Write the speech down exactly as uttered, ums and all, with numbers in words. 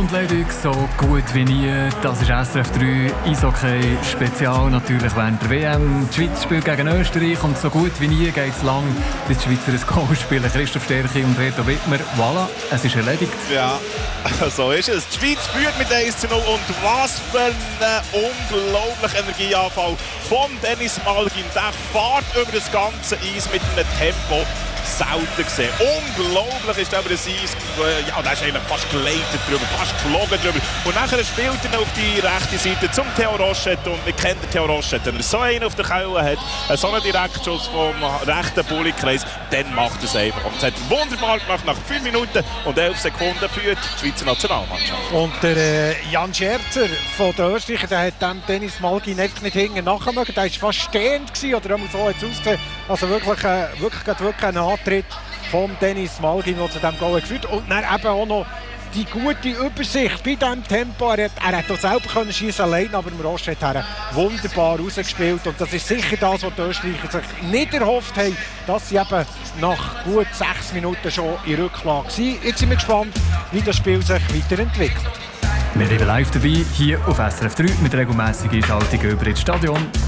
Grundleitung so gut wie nie. Das ist S R F drei Eishockey Spezial, natürlich während der W M. Die Schweiz spielt gegen Österreich und so gut wie nie geht es lang, bis die Schweizer ein Goal spielen. Christoph Sterchi und Reto Wittmer. Voilà, es ist erledigt. Ja, so ist es. Die Schweiz führt mit eins zu null und was für ein unglaublicher Energieanfall von Dennis Malgin. Der fährt über das ganze Eis mit einem Tempo. Selten gesehen. Unglaublich ist aber das Eis. Ja, da ist eigentlich fast geleitet drüber, fast geflogen drüber. Und nachher spielt er auf die rechte Seite zum Theo Rochette. Und wir kennen den Theo Rochette. Wenn er so einen auf der Kelle hat, so einen Direktschuss vom rechten Bullykreis, dann macht er es einfach. Und es hat wunderbar gemacht. Nach fünf Minuten und elf Sekunden führt die Schweizer Nationalmannschaft. Und der äh, Jan Scherzer von den Österreichern, der hat dem Dennis Malgin einfach nicht hinten nachmögen. Der war fast stehend gewesen, oder so hat es ausgesehen. Also wirklich, äh, wirklich, wirklich ein Antritt von Dennis Malgin, der zu diesem Goal geführt hat. Und dann eben auch noch die gute Übersicht bei diesem Tempo. Er hat, er hat auch selber können schiessen allein, aber im Rochette hat er wunderbar rausgespielt. Und das ist sicher das, was die Österreicher sich nicht erhofft haben, dass sie eben nach gut sechs Minuten schon in Rücklage sind. Jetzt sind wir gespannt, wie das Spiel sich weiterentwickelt. Wir sind live dabei, hier auf S R F drei mit regelmäßigen Einschaltungen über ins Stadion.